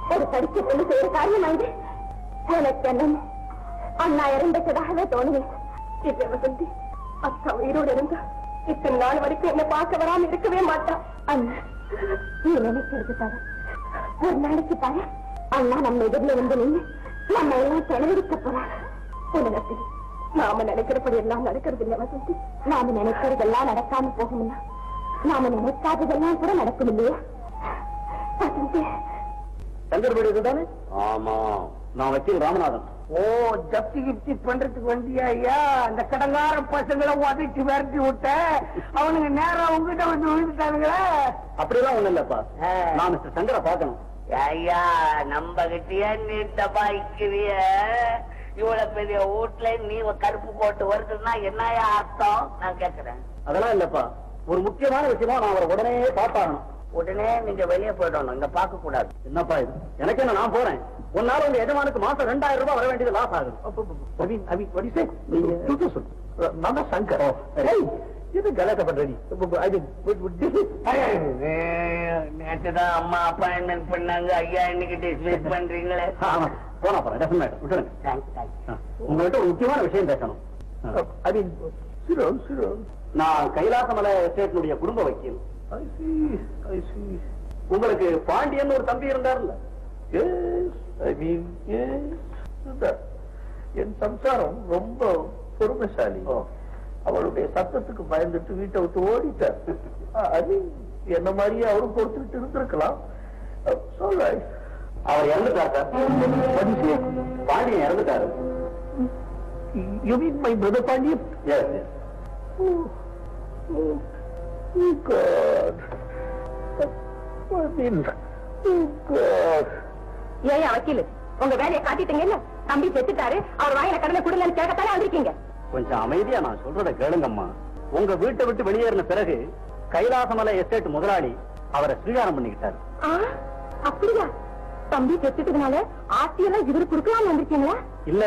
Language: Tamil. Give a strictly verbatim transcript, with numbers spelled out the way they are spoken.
ஒரு படிச்ச பொண்ணு செய்யற காரியம் ஆயுது. எனக்கு என்னமோ அண்ணா இறந்துட்டதாகவே தோணுவேன். இப்ப வசந்தி அக்கா உயிரோடு இருந்தா இத்தனை நாள் வரைக்கும் என்ன பார்க்க வராம இருக்கவே மாட்டான். அண்ணா நீ நினைக்கிறது தர ஒரு நாளைக்கு பாரு, அண்ணா நம்ம எதிரில வந்து நின்று நம்ம எல்லாம் செலவழிக்க போறாங்க. உனக்கு நாம நினைக்கிறபடி எல்லாம் நடக்கிறது இல்ல வசந்தி. நாம நினைக்கிறதெல்லாம் நடக்காம போகும்னா நாம நினைக்காததெல்லாம் கூட நடக்கும் இல்லையா வசந்தி? சங்கர்படி இதுதானே? ஆமா, நான் வக்கீல் ராமநாதன். ஓ, ஜப்தி கிப்தி பண்றதுக்கு வந்தியா ஐயா? அந்த கடங்கார பசங்களை உதச்சி விரட்டி விட்ட அவனுங்க நேரம் உங்ககிட்ட வந்து விழுந்துட்டானுங்களே. அப்படியெல்லாம் ஒண்ணு இல்லப்பா, நான் மிஸ்டர் சங்கரை பாக்கணும். ஐயா நம்ம கிட்டே நீ தபாய்க்கிறிய? இவ்வளவு பெரிய வீட்டுல நீ கருப்பு போட்டு வருதுன்னா என்னையா அர்த்தம் நான் கேக்குறேன். அதெல்லாம் இல்லப்பா, ஒரு முக்கியமான விஷயமா நான் அவரை உடனே பார்த்தாகணும். உடனே நீங்க வெளியே போயிடணும், இங்க பார்க்க கூடாது. என்னப்பா இது? எனக்கு என்ன, நான் போறேன். ஒன்னால உங்க எஜமானுக்கு மாசம் ரெண்டாயிரம் ரூபாய் வர வேண்டியது லாஸ் ஆகுது. நான் தான் சங்கர். இது கலாட்ட பண்றீ? நேற்றுதான் அம்மா அப்பாயின்மெண்ட் பண்ணாங்க ஐயா, இன்னைக்கு டிஸ்மிஸ் பண்றீங்களே. போனா போறேன், டெஃபினட் விட்டுருங்க. உங்கள்கிட்ட ஒரு முக்கியமான விஷயம் பேசணும். நான் கைலாசமலை எஸ்டேட்னுடைய குடும்ப வக்கீல். உங்களுக்கு பாண்டியன் ஒரு தம்பி இருந்தார்ல? என் சம்சாரம் ரொம்ப பொறுமைசாலி. அவளுடைய சத்தத்துக்கு பயந்துட்டு வீட்டை விட்டு ஓடிட்டார். என்ன மாதிரியே அவரும் பொறுத்துட்டு இருந்திருக்கலாம். அவர் இறந்துட்டார் சார். பாண்டியன் இறந்துட்டாரு. You mean my brother Pandian? Yes, yes. Oh, oh, oh God. I mean, oh God. ஏன் வக்கீல் உங்க வேலையை காட்டிட்டீங்கல்ல? தம்பி செத்துட்டாரு, அவர் வாயில கடனை கொடுங்கன்னு கேட்கத்தானே வந்திருக்கீங்க. கொஞ்சம் அமைதியா நான் சொல்றத கேளுங்கம்மா. உங்க வீட்டை விட்டு வெளியேறின பிறகு கைலாசமலை எஸ்டேட் முதலாளி அவரை ஸ்வீகாரம் பண்ணிக்கிட்டாரு. அப்படியா? தம்பி செத்துட்டதுனால ஆஸ்தியெல்லாம் இவரு கொடுக்கலாம்னு வந்திருக்கீங்களா? இல்ல,